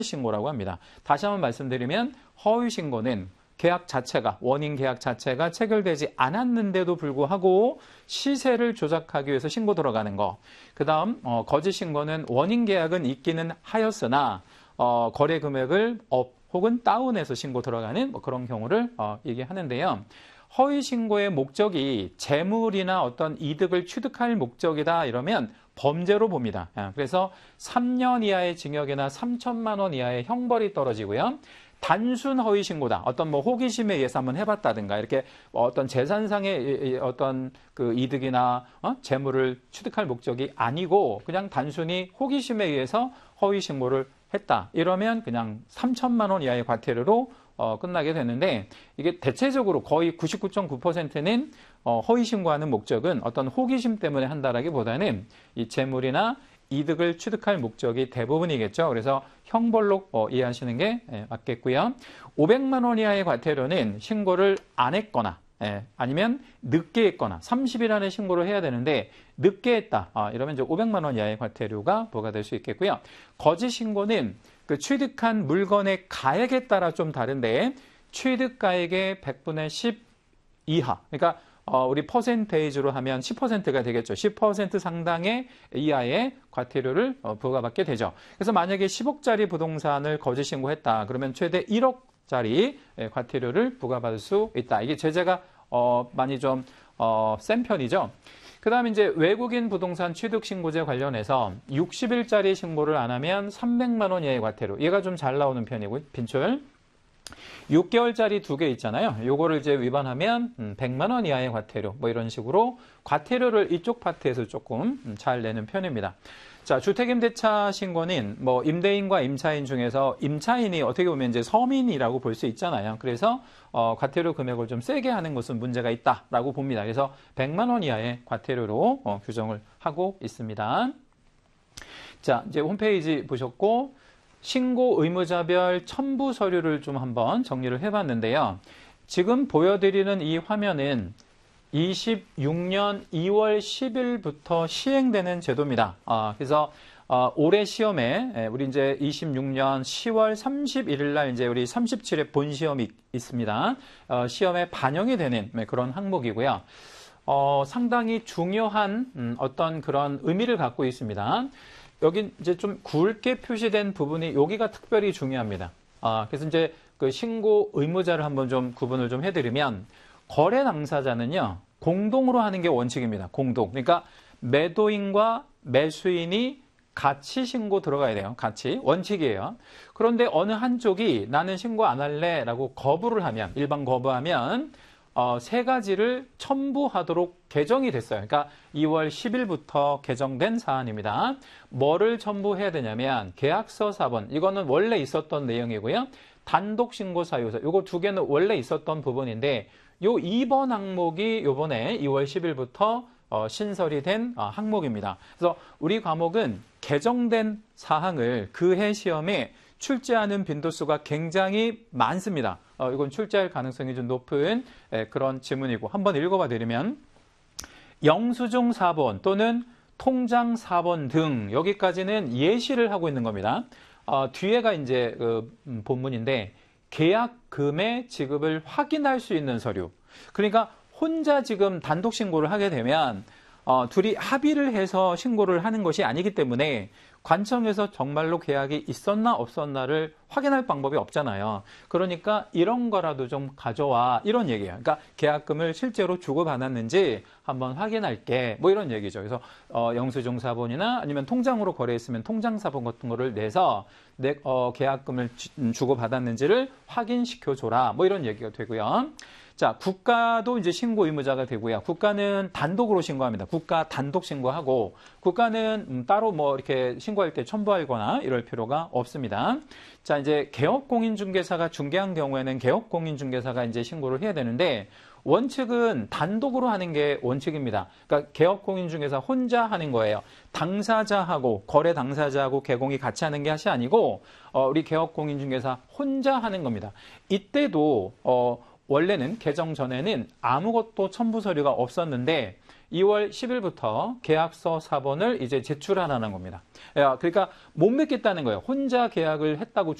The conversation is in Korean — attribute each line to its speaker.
Speaker 1: 신고라고 합니다. 다시 한번 말씀드리면 허위 신고는 계약 자체가 원인 계약 자체가 체결되지 않았는데도 불구하고 시세를 조작하기 위해서 신고 들어가는 거. 그다음 거짓 신고는 원인 계약은 있기는 하였으나 거래 금액을 업 혹은 다운해서 신고 들어가는 뭐 그런 경우를 얘기하는데요. 허위 신고의 목적이 재물이나 어떤 이득을 취득할 목적이다 이러면 범죄로 봅니다. 그래서 3년 이하의 징역이나 3천만 원 이하의 형벌이 떨어지고요. 단순 허위 신고다. 어떤 뭐 호기심에 의해서 한번 해봤다든가 이렇게 어떤 재산상의 어떤 그 이득이나 재물을 취득할 목적이 아니고 그냥 단순히 호기심에 의해서 허위 신고를 했다. 이러면 그냥 3천만 원 이하의 과태료로 끝나게 되는데 이게 대체적으로 거의 99.9%는 허위 신고하는 목적은 어떤 호기심 때문에 한다라기보다는 이 재물이나 이득을 취득할 목적이 대부분이겠죠. 그래서 형벌로 이해하시는 게 맞겠고요. 500만 원 이하의 과태료는 신고를 안 했거나 아니면 늦게 했거나 30일 안에 신고를 해야 되는데 늦게 했다. 이러면 이제 500만 원 이하의 과태료가 부과될 수 있겠고요. 거짓 신고는 그 취득한 물건의 가액에 따라 좀 다른데 취득가액의 100분의 10 이하. 그러니까 우리 퍼센테이지로 하면 10%가 되겠죠. 10% 상당의 이하의 과태료를 부과받게 되죠. 그래서 만약에 10억짜리 부동산을 거짓 신고했다. 그러면 최대 1억짜리 과태료를 부과받을 수 있다. 이게 제재가 많이 좀 센 편이죠. 그 다음에 이제 외국인 부동산 취득 신고제 관련해서 60일짜리 신고를 안 하면 300만 원 이하의 과태료. 얘가 좀 잘 나오는 편이고요. 빈출. 6개월짜리 2개 있잖아요. 요거를 이제 위반하면 100만 원 이하의 과태료. 뭐 이런 식으로 과태료를 이쪽 파트에서 조금 잘 내는 편입니다. 자, 주택임대차 신고는 뭐 임대인과 임차인 중에서 임차인이 어떻게 보면 이제 서민이라고 볼 수 있잖아요. 그래서 과태료 금액을 좀 세게 하는 것은 문제가 있다라고 봅니다. 그래서 100만 원 이하의 과태료로 규정을 하고 있습니다. 자, 이제 홈페이지 보셨고 신고 의무자별 첨부 서류를 좀 한번 정리를 해봤는데요. 지금 보여드리는 이 화면은 26년 2월 10일부터 시행되는 제도입니다. 그래서 올해 시험에 우리 이제 26년 10월 31일 날 이제 우리 37회 본 시험이 있습니다. 시험에 반영이 되는 그런 항목이고요. 상당히 중요한 어떤 그런 의미를 갖고 있습니다. 여기 이제 좀 굵게 표시된 부분이 여기가 특별히 중요합니다. 그래서 이제 그 신고 의무자를 한번 좀 구분을 좀 해드리면 거래 당사자는요, 공동으로 하는 게 원칙입니다. 공동. 그러니까 매도인과 매수인이 같이 신고 들어가야 돼요. 같이. 원칙이에요. 그런데 어느 한쪽이 나는 신고 안 할래 라고 거부를 하면, 일반 거부하면, 세 가지를 첨부하도록 개정이 됐어요. 그러니까 2월 10일부터 개정된 사안입니다. 뭐를 첨부해야 되냐면, 계약서 사본. 이거는 원래 있었던 내용이고요. 단독신고사유서. 이거 두 개는 원래 있었던 부분인데, 요 2번 항목이 요번에 2월 10일부터 신설이 된 항목입니다. 그래서 우리 과목은 개정된 사항을 그해 시험에 출제하는 빈도수가 굉장히 많습니다. 이건 출제할 가능성이 좀 높은 그런 지문이고 한번 읽어봐 드리면 영수증 4번 또는 통장 4번 등 여기까지는 예시를 하고 있는 겁니다. 뒤에가 이제 본문인데 계약금의 지급을 확인할 수 있는 서류. 그러니까 혼자 지금 단독 신고를 하게 되면 둘이 합의를 해서 신고를 하는 것이 아니기 때문에 관청에서 정말로 계약이 있었나 없었나를 확인할 방법이 없잖아요. 그러니까 이런 거라도 좀 가져와 이런 얘기예요. 그러니까 계약금을 실제로 주고받았는지 한번 확인할게 뭐 이런 얘기죠. 그래서 영수증 사본이나 아니면 통장으로 거래했으면 통장 사본 같은 거를 내서 계약금을 주고받았는지를 확인시켜줘라 뭐 이런 얘기가 되고요. 자, 국가도 이제 신고 의무자가 되고요. 국가는 단독으로 신고합니다. 국가 단독 신고하고 국가는 따로 뭐 이렇게 신고할 때 첨부하거나 이럴 필요가 없습니다. 자, 이제 개업공인중개사가 중개한 경우에는 개업공인중개사가 이제 신고를 해야 되는데 원칙은 단독으로 하는 게 원칙입니다. 그러니까 개업공인중개사 혼자 하는 거예요. 당사자하고 거래 당사자하고 개공이 같이 하는 게 아니고 우리 개업공인중개사 혼자 하는 겁니다. 이때도 원래는 개정 전에는 아무것도 첨부 서류가 없었는데 2월 10일부터 계약서 사본을 이제 제출하라는 겁니다. 그러니까 못 맺겠다는 거예요. 혼자 계약을 했다고